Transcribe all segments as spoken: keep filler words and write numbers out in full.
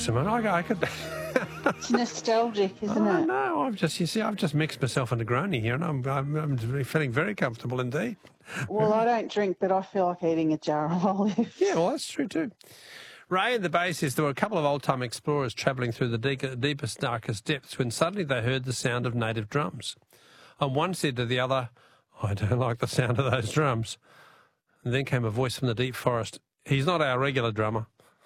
Simone. I, I could... It's nostalgic, isn't oh, it? No, I've just, you see, I've just mixed myself a Negroni here, and I'm, I'm, I'm feeling very comfortable indeed. Well, I don't drink, but I feel like eating a jar of olives. Yeah, well, that's true too. Ray in the Bay says there were a couple of old-time explorers travelling through the de- deepest, darkest depths when suddenly they heard the sound of native drums. And one said to the other, I don't like the sound of those drums. And then came a voice from the deep forest, he's not our regular drummer.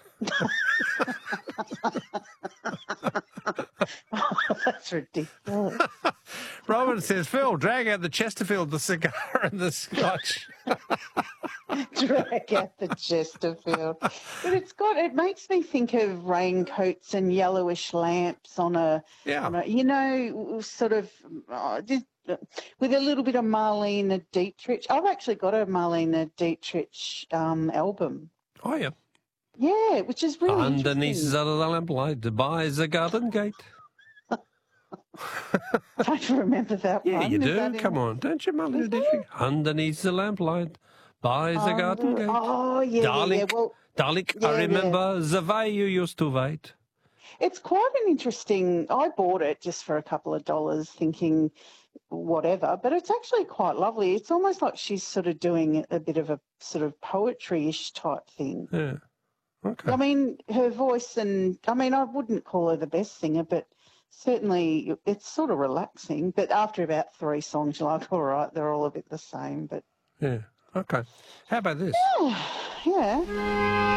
Oh, that's ridiculous. Robin says, Phil, drag out the Chesterfield, the cigar and the scotch. Drag out the Chesterfield. But it's got, it makes me think of raincoats and yellowish lamps on a, Yeah. on a you know, sort of, oh, just, with a little bit of Marlene Dietrich. I've actually got a Marlene Dietrich um, album. Oh, yeah. Yeah, which is really Underneath interesting. the lamplight by the garden gate. Don't remember that Yeah, one. you Is do. that in- Come on. Don't you, Marlene Is Dietrich? Underneath the lamplight by the garden Under- gate. Oh, yeah, Darling, yeah, yeah. Well, darling, yeah, I yeah. remember the way you used to wait. It's quite an interesting. I bought it just for a couple of dollars, thinking whatever, but it's actually quite lovely. It's almost like she's sort of doing a bit of a sort of poetry-ish type thing. Yeah. Okay. I mean, her voice, and I mean, I wouldn't call her the best singer, but certainly it's sort of relaxing. But after about three songs, you're like, all right, they're all a bit the same. But Yeah. Okay. How about this? yeah.